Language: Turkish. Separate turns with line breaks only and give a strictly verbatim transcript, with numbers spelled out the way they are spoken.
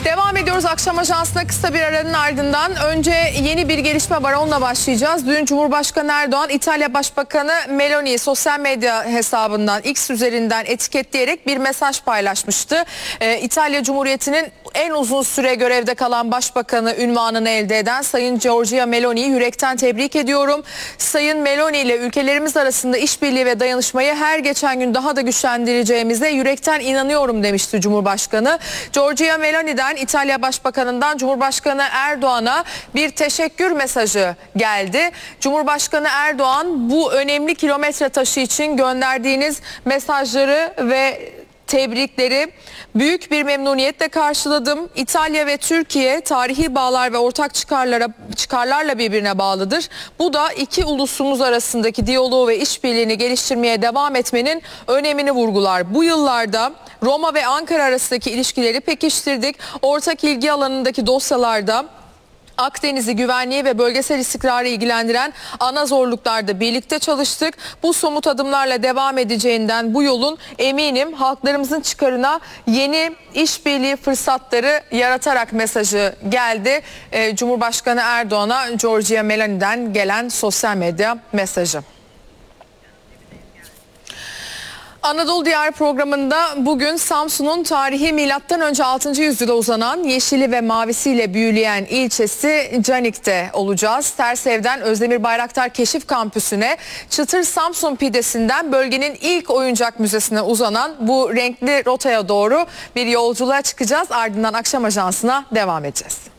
Devam ediyoruz akşam ajansına kısa bir aranın ardından. Önce yeni bir gelişme var, onunla başlayacağız. Dün Cumhurbaşkanı Erdoğan, İtalya Başbakanı Meloni'yi sosyal medya hesabından, X üzerinden etiketleyerek bir mesaj paylaşmıştı. Ee, İtalya Cumhuriyeti'nin en uzun süre görevde kalan başbakanı ünvanını elde eden Sayın Giorgia Meloni'yi yürekten tebrik ediyorum. Sayın Meloni ile ülkelerimiz arasında işbirliği ve dayanışmayı her geçen gün daha da güçlendireceğimize yürekten inanıyorum demişti Cumhurbaşkanı. Giorgia Meloni'den, İtalya Başbakanı'ndan Cumhurbaşkanı Erdoğan'a bir teşekkür mesajı geldi. Cumhurbaşkanı Erdoğan, bu önemli kilometre taşı için gönderdiğiniz mesajları ve tebrikleri büyük bir memnuniyetle karşıladım. İtalya ve Türkiye tarihi bağlar ve ortak çıkarlara, çıkarlarla birbirine bağlıdır. Bu da iki ulusumuz arasındaki diyaloğu ve işbirliğini geliştirmeye devam etmenin önemini vurgular. Bu yıllarda Roma ve Ankara arasındaki ilişkileri pekiştirdik. Ortak ilgi alanındaki dosyalarda Akdeniz'i, güvenliği ve bölgesel istikrarı ilgilendiren ana zorluklarda birlikte çalıştık. Bu somut adımlarla devam edeceğinden bu yolun eminim halklarımızın çıkarına yeni işbirliği fırsatları yaratarak mesajı geldi. Ee, Cumhurbaşkanı Erdoğan'a Giorgia Meloni'den gelen sosyal medya mesajı. Anadolu Diyar programında bugün Samsun'un tarihi milattan önce altıncı yüzyıla uzanan yeşili ve mavisiyle büyüleyen ilçesi Canik'te olacağız. Tersev'den Özdemir Bayraktar Keşif Kampüsü'ne, Çıtır Samsun pidesinden bölgenin ilk oyuncak müzesine uzanan bu renkli rotaya doğru bir yolculuğa çıkacağız. Ardından akşam ajansına devam edeceğiz.